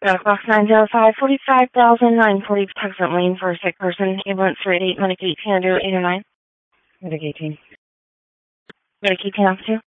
Box 905, 45,940, approximate lane for a sick person. Ambulance 388, Medic 18, 809. Medic 18. Medic 18, off 2.